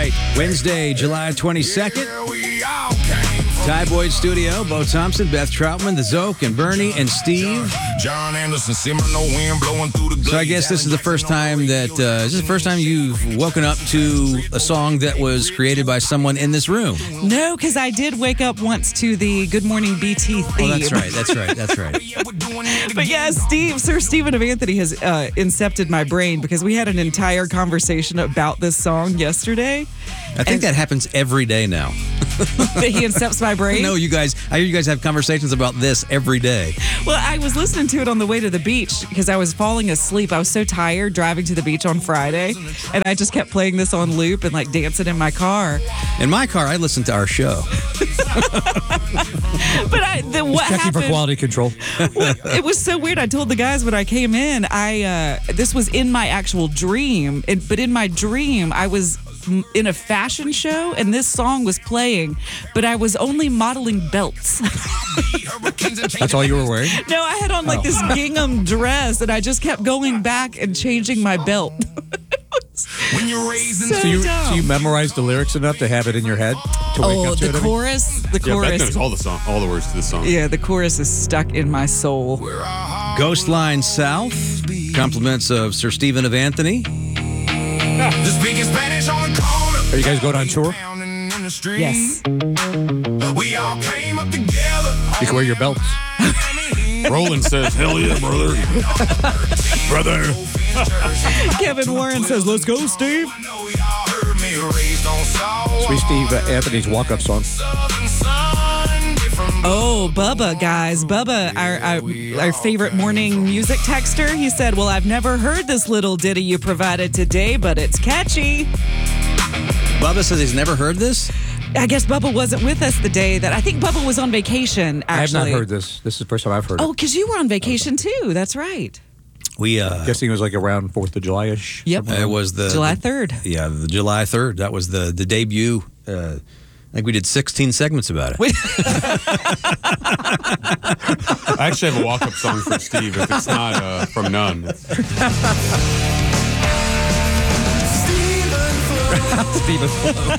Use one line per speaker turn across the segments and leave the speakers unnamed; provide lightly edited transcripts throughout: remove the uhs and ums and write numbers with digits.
right. Wednesday, July 22nd. Ty Boyd Studio, Bo Thompson, Beth Troutman, The Zoke, and Bernie, and Steve.
John Anderson, no wind blowing through the
So I guess this is the first time that, this is the first time you've woken up to a song that was created by someone in this room.
No, because I did wake up once to the Good Morning BT theme.
Oh, that's right.
But yeah, Sir Stephen of Anthony has incepted my brain because we had an entire conversation about this song yesterday.
I think that happens every day now.
That he incepts my brain?
No, I hear you guys have conversations about this every day.
Well, I was listening to it on the way to the beach because I was falling asleep. I was so tired driving to the beach on Friday, and I just kept playing this on loop and like dancing in my car.
In my car, I listen to our show.
But what
checking
happened?
for quality control.
It was so weird. I told the guys when I came in, this was in my actual dream, but in my dream, I was in a fashion show and this song was playing, but I was only modeling belts.
That's all you were wearing?
No, I had on like this gingham dress and I just kept going back and changing my belt.
When you're raising
So
So you memorized the lyrics enough to have it in your head to wake up to
the
it?
chorus. The
Yeah, Beth
chorus.
knows all the words to this song.
Yeah, the chorus is stuck in my soul.
Ghost Line South, compliments of Sir Stephen of Anthony.
the speaking Spanish on the corner.
Are you guys going on tour?
Yes.
We all came up together.
You can wear your belts.
Roland says, hell yeah, brother. Brother.
Kevin Warren says, "Let's go, Steve."
Sweet Steve Anthony's walk-up song.
Oh, Bubba, guys. Bubba, our favorite morning music texter, he said, "Well, I've never heard this little ditty you provided today, but it's catchy."
Bubba says he's never heard this.
I guess Bubba wasn't with us the day that, I think Bubba was on vacation,
I have
actually.
not heard this. This is the first time I've heard
Oh,
it.
because you were on vacation too. That's right.
We
Guessing it was like around 4th of July-ish.
Yep.
it was the
July 3rd.
Yeah, the July 3rd. That was the debut. I think we did 16 segments about it.
I actually have a walk-up song for Steve if it's not from None.
Stephen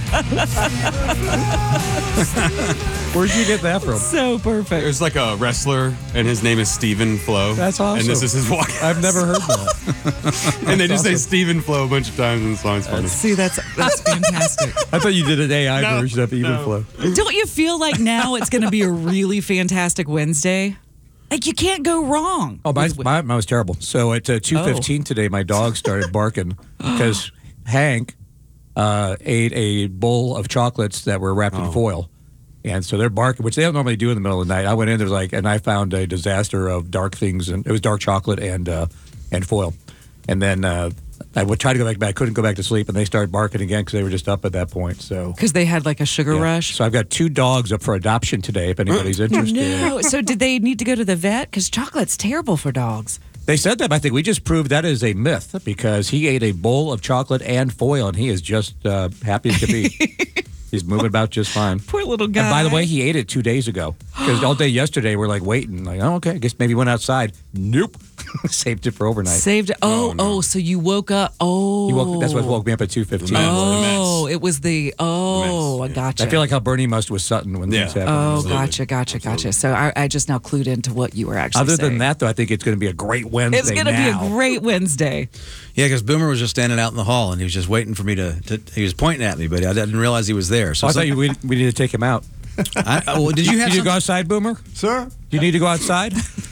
Where'd you get that from?
So perfect.
There's like a wrestler, and his name is Stephen Flo.
That's awesome.
And this is his walk.
I've never heard that.
And they just say Stephen Flo a bunch of times in the song. It's funny.
See, that's fantastic.
I thought you did an AI version of Even Flow.
Don't you feel like now it's going to be a really fantastic Wednesday? Like, you can't go wrong.
Oh, mine was terrible. So at 2:15 today, my dog started barking because Hank ate a bowl of chocolates that were wrapped in foil. And so they're barking, which they don't normally do in the middle of the night. I went in, and I found a disaster of dark things, and it was dark chocolate and foil. And then I would try to go back, but I couldn't go back to sleep, and they started barking again because they were just up at that point. So
Because they had like a sugar
yeah.
rush.
So I've got 2 dogs up for adoption today, if anybody's interested.
No. So did they need to go to the vet? Because chocolate's terrible for dogs.
They said that, but I think we just proved that is a myth because he ate a bowl of chocolate and foil, and he is just happy as could be. He's moving about just fine.
Poor little guy.
And by the way, he ate it 2 days ago because all day yesterday we're like waiting, like, oh, okay, I guess maybe went outside. Nope, saved it for overnight.
Saved it. Oh, so you woke up. Oh.
That's what woke me up at 2:15.
Oh, it was the, I gotcha.
I feel like how Bernie must with Sutton when things happen.
Oh,
Absolutely.
gotcha. So I just now clued into what you were actually
Other
saying.
than that, though, I think it's going to be a great Wednesday.
It's going to be a great Wednesday.
Yeah, because Boomer was just standing out in the hall and he was just waiting for me to he was pointing at me, but I didn't realize he was there. So
I thought we need to take him out.
did you have
Did you
some-
go outside, Boomer?
Sir?
Do you need to go outside?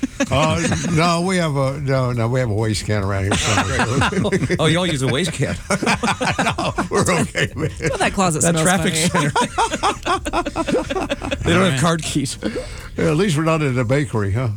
No, we have a waste can around here somewhere.
Oh, you all use a waste can.
No, we're okay, man.
Well, that closet
That
smells
traffic
funny.
center. They don't have card keys.
Yeah, at least we're not at a bakery, huh?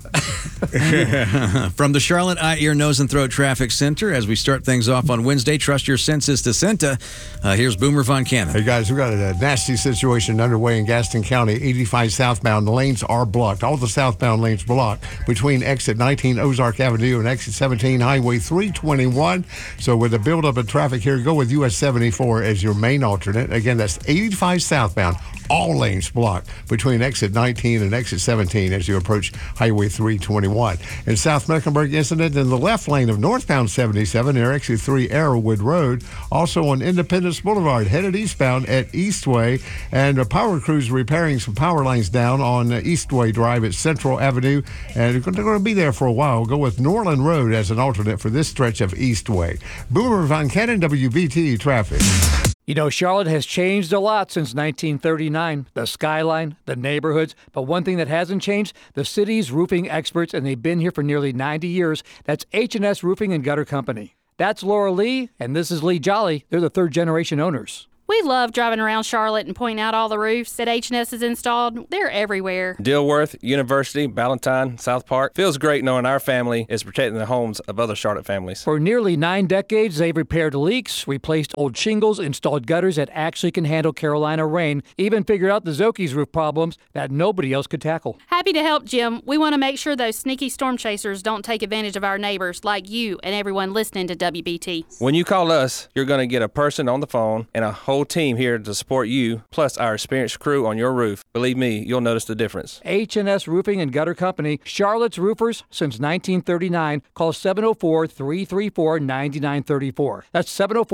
From the Charlotte Eye, Ear, Nose, and Throat Traffic Center, as we start things off on Wednesday, trust your senses to Cinta. Here's Boomer Von Cannon.
Hey, guys, we got a nasty situation underway in Gaston County. 85 southbound lanes are blocked. All the southbound lanes blocked between exit 19 Ozark Avenue and exit 17 Highway 321. So with the buildup of traffic here, go with US 74 as your main alternate. Again, that's 85 southbound. all lanes blocked between exit 19 and exit 17 as you approach Highway 321. In South Mecklenburg, incident in the left lane of northbound 77 near exit 3 Arrowwood Road. Also on Independence Boulevard, headed eastbound at Eastway. And a power crew's repairing some power lines down on Eastway Drive at Central Avenue. And they're going to be there for a while. Go with Norland Road as an alternate for this stretch of Eastway. Boomer Von Cannon, WBT Traffic.
You know, Charlotte has changed a lot since 1939. The skyline, the neighborhoods. But one thing that hasn't changed, the city's roofing experts, and they've been here for nearly 90 years. That's H&S Roofing and Gutter Company. That's Laura Lee, and this is Lee Jolly. They're the third-generation owners.
We love driving around Charlotte and pointing out all the roofs that H&S has installed. They're everywhere.
Dilworth, University, Ballantyne, South Park. Feels great knowing our family is protecting the homes of other Charlotte families.
For nearly 9 decades, they've repaired leaks, replaced old shingles, installed gutters that actually can handle Carolina rain, even figured out the Zoki's roof problems that nobody else could tackle.
Happy to help, Jim. We want to make sure those sneaky storm chasers don't take advantage of our neighbors like you and everyone listening to WBT.
When you call us, you're going to get a person on the phone and a whole team here to support you, plus our experienced crew on your roof. Believe me, you'll notice the difference.
H&S Roofing and Gutter Company, Charlotte's roofers since 1939. Call 704-334-9934. That's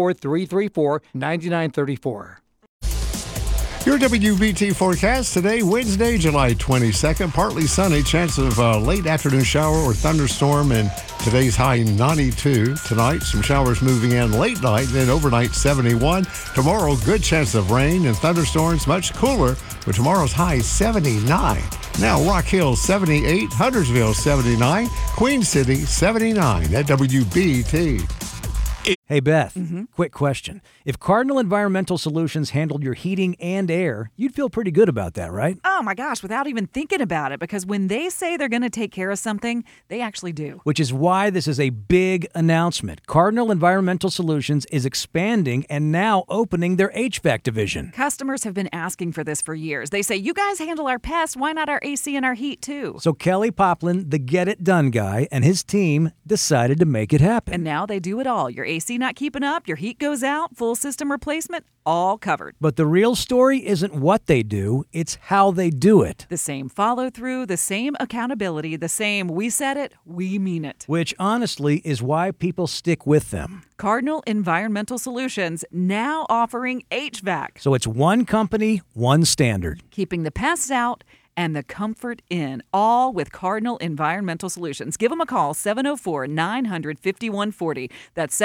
704-334-9934.
Your WBT forecast today, Wednesday, July 22nd. Partly sunny, chance of a late afternoon shower or thunderstorm, and today's high 92. Tonight, some showers moving in late night, then overnight 71. Tomorrow, good chance of rain and thunderstorms, much cooler, but tomorrow's high 79. Now, Rock Hill 78, Huntersville 79, Queen City 79 at WBT.
Hey, Beth, quick question. If Cardinal Environmental Solutions handled your heating and air, you'd feel pretty good about that, right?
Oh my gosh, without even thinking about it, because when they say they're going to take care of something, they actually do.
Which is why this is a big announcement. Cardinal Environmental Solutions is expanding and now opening their HVAC division.
Customers have been asking for this for years. They say, you guys handle our pests, why not our AC and our heat too?
So Kelly Poplin, the get-it-done guy, and his team decided to make it happen.
And now they do it all. Your AC not keeping up, your heat goes out, full system replacement, all covered.
But the real story isn't what they do, it's how they do it.
The same follow-through, the same accountability, the same we said it, we mean it.
Which honestly is why people stick with them.
Cardinal Environmental Solutions now offering HVAC.
So it's one company, one standard.
Keeping the pests out and the comfort in, all with Cardinal Environmental Solutions. Give them a call, 704-900-5140. That's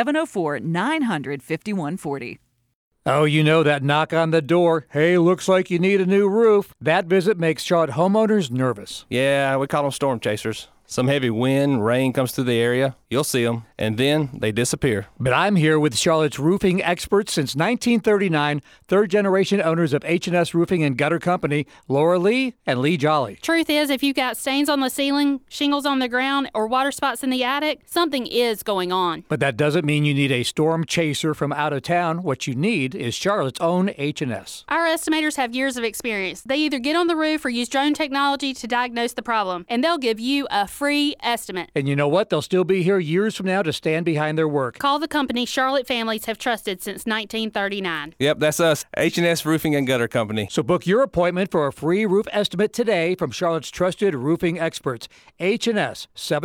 704-900-5140.
Oh, you know that knock on the door. Hey, looks like you need a new roof. That visit makes Charlotte homeowners nervous.
Yeah, we call them storm chasers. Some heavy wind, rain comes through the area. You'll see them, and then they disappear.
But I'm here with Charlotte's roofing experts since 1939, third-generation owners of H&S Roofing and Gutter Company, Laura Lee and Lee Jolly.
Truth is, if you've got stains on the ceiling, shingles on the ground, or water spots in the attic, something is going on.
But that doesn't mean you need a storm chaser from out of town. What you need is Charlotte's own H&S.
Our estimators have years of experience. They either get on the roof or use drone technology to diagnose the problem, and they'll give you a free estimate.
And you know what? They'll still be here years from now to stand behind their work.
Call the company Charlotte families have trusted since 1939.
Yep, that's us, H&S Roofing and Gutter Company.
So book your appointment for a free roof estimate today from Charlotte's trusted roofing experts. H&S,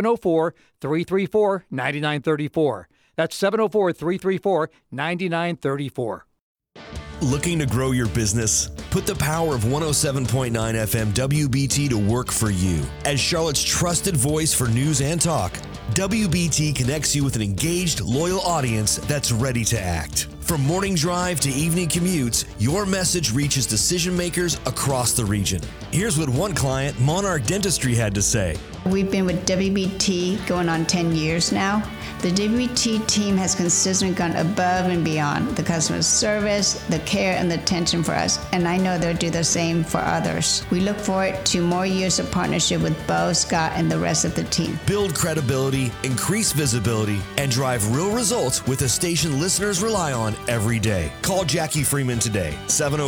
704-334-9934. That's 704-334-9934.
Looking to grow your business? Put the power of 107.9 FM WBT to work for you. As Charlotte's trusted voice for news and talk, WBT connects you with an engaged, loyal audience that's ready to act. From morning drive to evening commutes, your message reaches decision makers across the region. Here's what one client, Monarch Dentistry, had to say.
We've been with WBT going on 10 years now. The WBT team has consistently gone above and beyond the customer service, the care, and the attention for us, and I know they'll do the same for others. We look forward to more years of partnership with Bo, Scott, and the rest of the team.
Build credibility, increase visibility, and drive real results with a station listeners rely on every day. Call Jackie Freeman today,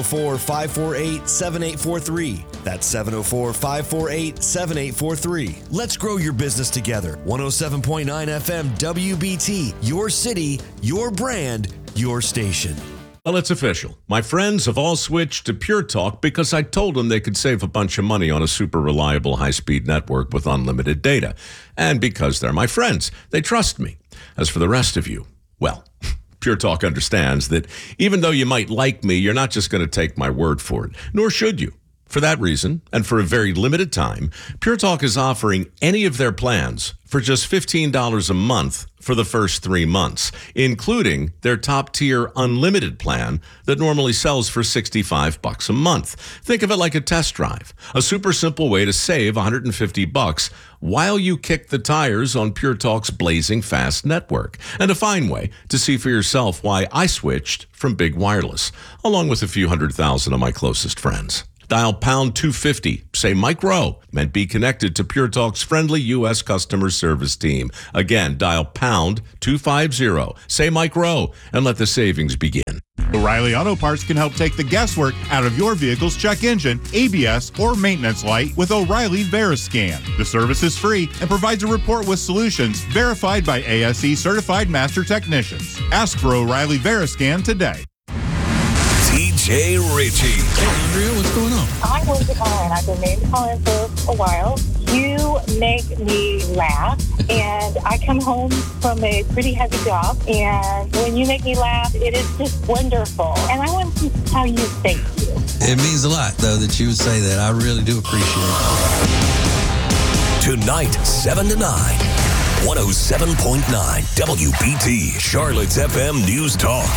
704-548-7843. That's 704-548-7843. Let's grow your business together. 107.9 FM WBT, your city, your brand, your station.
Well, it's official. My friends have all switched to Pure Talk because I told them they could save a bunch of money on a super reliable high-speed network with unlimited data. And because they're my friends, they trust me. As for the rest of you, well, Pure Talk understands that even though you might like me, you're not just going to take my word for it, nor should you. For that reason, and for a very limited time, Pure Talk is offering any of their plans for just $15 a month for the first 3 months, including their top-tier unlimited plan that normally sells for $65 a month. Think of it like a test drive, a super simple way to save $150 while you kick the tires on Pure Talk's blazing fast network, and a fine way to see for yourself why I switched from big wireless, along with a few 100,000 of my closest friends. Dial pound 250, say Mike Rowe, and be connected to Pure Talk's friendly U.S. customer service team. Again, dial pound 250, say Mike Rowe, and let the savings begin.
O'Reilly Auto Parts can help take the guesswork out of your vehicle's check engine, ABS, or maintenance light with O'Reilly Veriscan. The service is free and provides a report with solutions verified by ASE certified master technicians. Ask for O'Reilly Veriscan today.
TJ Ritchie.
Hey, Andrea, what's going on?
I'm Lindsay Collin. I've been named Collin for a while. You make me laugh, and I come home from a pretty heavy job, and when you make me laugh, it is just wonderful. And I want to tell you thank you.
It means a lot, though, that you would say that. I really do appreciate it.
Tonight, 7 to 9. 107.9 WBT, Charlotte's FM News Talk.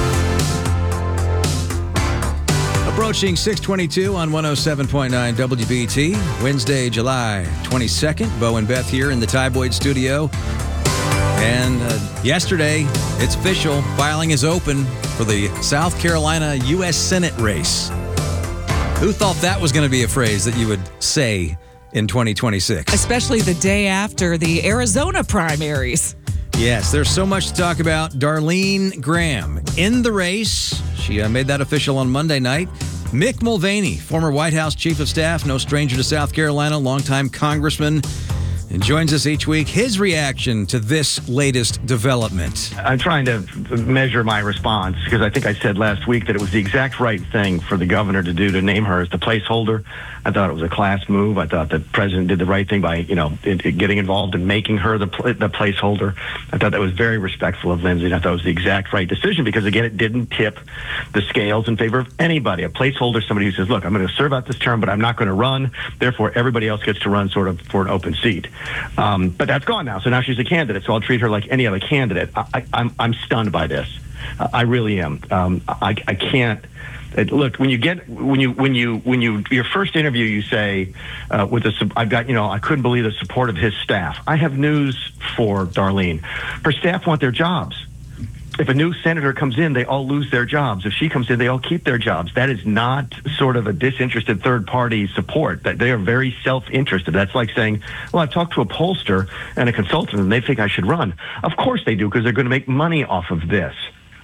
Approaching 6:22 on 107.9 WBT, Wednesday, July 22nd. Bo and Beth here in the Ty Boyd studio. And yesterday, it's official. Filing is open for the South Carolina U.S. Senate race. Who thought that was going to be a phrase that you would say in 2026?
Especially the day after the Arizona primaries.
Yes, there's so much to talk about. Darlene Graham in the race. She made that official on Monday night. Mick Mulvaney, former White House Chief of Staff, no stranger to South Carolina, longtime congressman, and joins us each week. His reaction to this latest development.
I'm trying to measure my response because I think I said last week that it was the exact right thing for the governor to do to name her as the placeholder. I thought it was a class move. I thought the president did the right thing by, getting involved and making her the placeholder. I thought that was very respectful of Lindsay, and I thought it was the exact right decision because, again, it didn't tip the scales in favor of anybody. A placeholder, somebody who says, look, I'm going to serve out this term, but I'm not going to run. Therefore, everybody else gets to run sort of for an open seat. But that's gone now. So now she's a candidate. So I'll treat her like any other candidate. I'm stunned by this. I really am. I can't. Look, when you your first interview, you say I couldn't believe the support of his staff. I have news for Darlene. Her staff want their jobs. If a new senator comes in, they all lose their jobs. If she comes in, they all keep their jobs. That is not sort of a disinterested third-party support. That they are very self-interested. That's like saying, well, I've talked to a pollster and a consultant, and they think I should run. Of course they do, because they're going to make money off of this.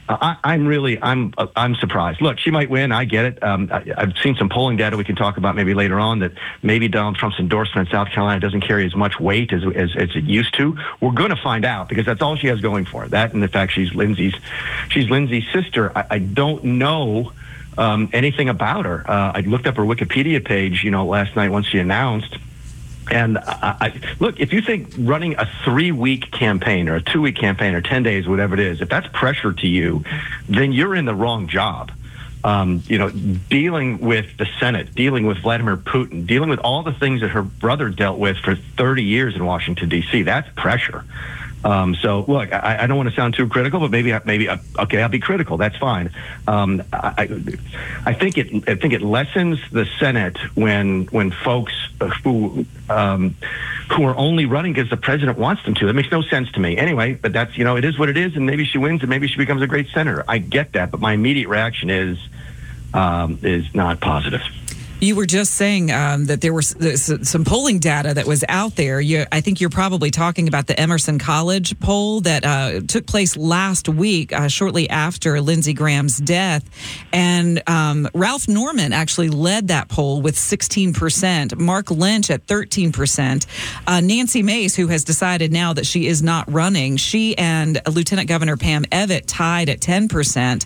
I'm surprised. Look, she might win. I get it. I've seen some polling data we can talk about maybe later on that maybe Donald Trump's endorsement in South Carolina doesn't carry as much weight as it used to. We're going to find out because that's all she has going for her. That and the fact she's Lindsay's sister. I don't know anything about her. I looked up her Wikipedia page, last night once she announced. And look, if you think running a 3-week campaign or a 2-week campaign or 10 days, whatever it is, if that's pressure to you, then you're in the wrong job. Dealing with the Senate, dealing with Vladimir Putin, dealing with all the things that her brother dealt with for 30 years in Washington, D.C., that's pressure. So look, I don't want to sound too critical, but maybe I'll be critical. That's fine. I think it lessens the Senate when folks who are only running because the president wants them to. That makes no sense to me. Anyway, but that's it is what it is, and maybe she wins, and maybe she becomes a great senator. I get that, but my immediate reaction is not positive.
You were just saying that there was some polling data that was out there. I think you're probably talking about the Emerson College poll that took place last week, shortly after Lindsey Graham's death. And Ralph Norman actually led that poll with 16%, Mark Lynch at 13%. Nancy Mace, who has decided now that she is not running, she and Lieutenant Governor Pam Evett tied at 10%.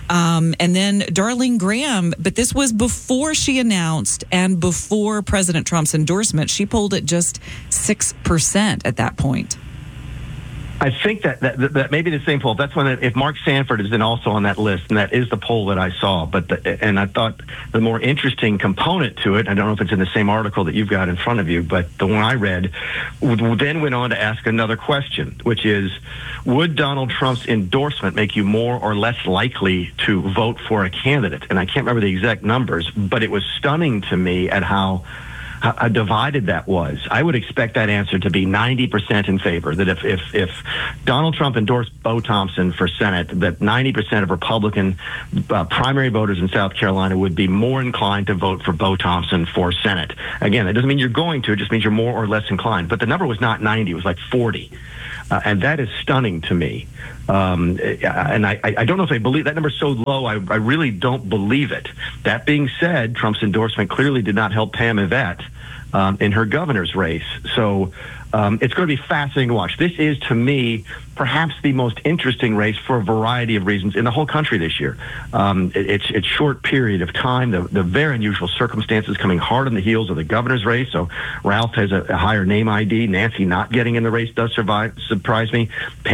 And then Darlene Graham, but this was before she announced and before President Trump's endorsement. She polled at just 6% at that point.
I think that may be the same poll. That's when if Mark Sanford is then also on that list, and that is the poll that I saw. And I thought the more interesting component to it, I don't know if it's in the same article that you've got in front of you, but the one I read then went on to ask another question, which is, would Donald Trump's endorsement make you more or less likely to vote for a candidate? And I can't remember the exact numbers, but it was stunning to me at how divided that was. I would expect that answer to be 90% in favor, that if Donald Trump endorsed Bo Thompson for Senate, that 90% of Republican primary voters in South Carolina would be more inclined to vote for Bo Thompson for Senate. Again, that doesn't mean you're going to, it just means you're more or less inclined. But the number was not 90, it was like 40. And that is stunning to me. And I don't know if I believe that number is so low. I really don't believe it. That being said, Trump's endorsement clearly did not help Pam Yvette in her governor's race. So it's going to be fascinating to watch. This is, to me, perhaps the most interesting race for a variety of reasons in the whole country this year. It's short period of time, the very unusual circumstances coming hard on the heels of the governor's race. So Ralph has a higher name ID. Nancy not getting in the race does surprise me.